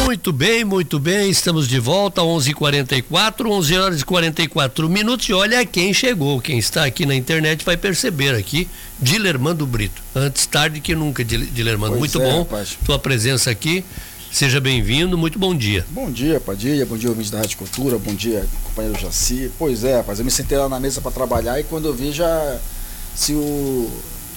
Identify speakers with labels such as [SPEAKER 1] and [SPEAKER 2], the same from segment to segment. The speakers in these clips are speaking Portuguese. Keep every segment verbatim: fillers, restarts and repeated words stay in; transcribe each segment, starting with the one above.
[SPEAKER 1] Muito bem, muito bem, estamos de volta, onze e quarenta e quatro, onze horas e quarenta e quatro minutos, e olha quem chegou, quem está aqui na internet vai perceber aqui, Dilermando Brito, antes tarde que nunca, Dilermando, muito
[SPEAKER 2] é,
[SPEAKER 1] bom,
[SPEAKER 2] rapaz.
[SPEAKER 1] Tua presença aqui, seja bem-vindo, muito bom dia.
[SPEAKER 2] Bom dia, Padilha, bom dia, ouvintes da Rádio Cultura, bom dia, companheiro Jaci. Pois é, rapaz, eu me sentei lá na mesa para trabalhar e quando eu vi já, se o...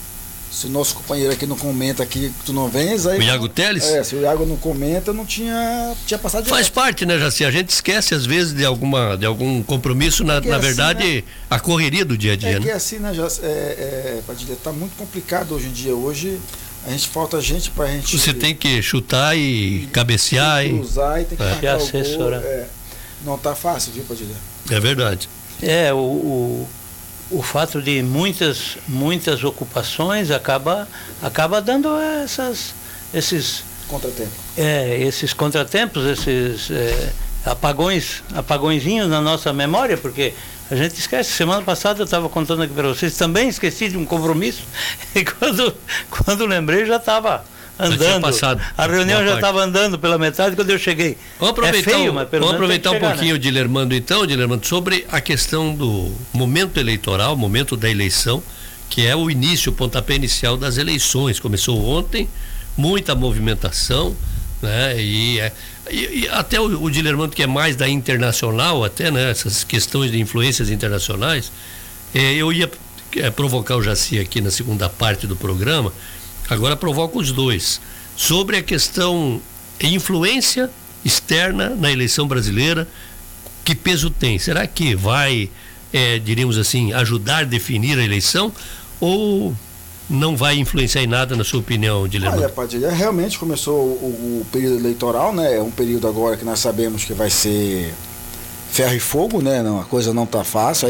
[SPEAKER 2] Se o nosso companheiro aqui não comenta aqui, tu não vens, aí...
[SPEAKER 1] O Iago Teles?
[SPEAKER 2] É, se o Iago não comenta, não tinha, tinha passado direto.
[SPEAKER 1] Faz parte, né, Jaci? A gente esquece às vezes de, alguma, de algum compromisso, na,
[SPEAKER 2] é
[SPEAKER 1] na
[SPEAKER 2] assim,
[SPEAKER 1] verdade,
[SPEAKER 2] né?
[SPEAKER 1] A correria do dia a dia,
[SPEAKER 2] é
[SPEAKER 1] né?
[SPEAKER 2] que é assim, né, Jaci? É, é, Padilha, tá muito complicado hoje em dia. Hoje a gente falta gente pra gente...
[SPEAKER 1] Você tem que chutar e, e cabecear
[SPEAKER 2] tem que
[SPEAKER 1] e...
[SPEAKER 2] cruzar e tem que
[SPEAKER 1] é.
[SPEAKER 2] marcar o gol.
[SPEAKER 3] Né?
[SPEAKER 2] É, não tá fácil, viu, Padilha?
[SPEAKER 1] É verdade.
[SPEAKER 3] É, o... o... O fato de muitas, muitas ocupações acaba, acaba dando essas, esses
[SPEAKER 2] contratempos,
[SPEAKER 3] é, esses contratempos, esses é, apagões, apagõezinhos na nossa memória, porque a gente esquece. Semana passada eu estava contando aqui para vocês, também esqueci de um compromisso e quando, quando lembrei já estava andando.
[SPEAKER 1] Passado,
[SPEAKER 3] a reunião já estava andando pela metade quando eu cheguei.
[SPEAKER 1] Vamos aproveitar,
[SPEAKER 3] é feio, mas pelo
[SPEAKER 1] vamos aproveitar
[SPEAKER 3] chegar,
[SPEAKER 1] um pouquinho,
[SPEAKER 3] né?
[SPEAKER 1] Dilermando, então, Dilermando, sobre a questão do momento eleitoral, momento da eleição, que é o início, o pontapé inicial das eleições. Começou ontem, muita movimentação, né? E, é, e, e até o, o Dilermando, que é mais da internacional, até, né? Essas questões de influências internacionais, é, eu ia é, provocar o Jaci aqui na segunda parte do programa. Agora provoca os dois. Sobre a questão influência externa na eleição brasileira, que peso tem? Será que vai, é, diríamos assim, ajudar a definir a eleição ou não vai influenciar em nada, na sua opinião, Dilermando?
[SPEAKER 2] Olha, Padilha, realmente começou o, o período eleitoral, né? É um período agora que nós sabemos que vai ser ferro e fogo, né? Não, a coisa não está fácil.